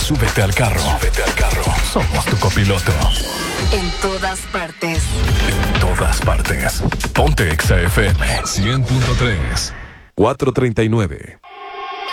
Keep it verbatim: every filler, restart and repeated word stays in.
Súbete al carro. Súbete al carro. Somos tu copiloto. En todas partes. En todas partes. Ponte Exa F M cien punto tres. cuatro treinta y nueve.